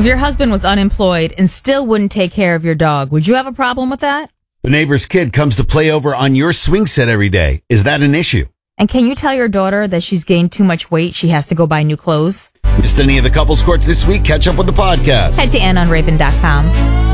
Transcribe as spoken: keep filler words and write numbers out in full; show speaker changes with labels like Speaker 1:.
Speaker 1: If your husband was unemployed and still wouldn't take care of your dog, would you have a problem with that?
Speaker 2: The neighbor's kid comes to play over on your swing set every day. Is that an issue?
Speaker 1: And can you tell your daughter that she's gained too much weight, she has to go buy new clothes?
Speaker 2: Missed any of the couples courts this week? Catch up with the podcast.
Speaker 1: Head to ann on raven dot com.